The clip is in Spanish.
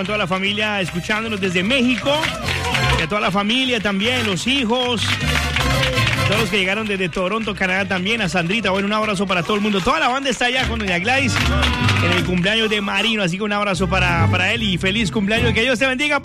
con toda la familia escuchándonos desde México. Y a toda la familia también, los hijos. Todos los que llegaron desde Toronto, Canadá también. A Sandrita, bueno, un abrazo para todo el mundo. Toda la banda está allá con doña Gladys en el cumpleaños de Marino. Así que un abrazo para él y feliz cumpleaños. Que Dios te bendiga.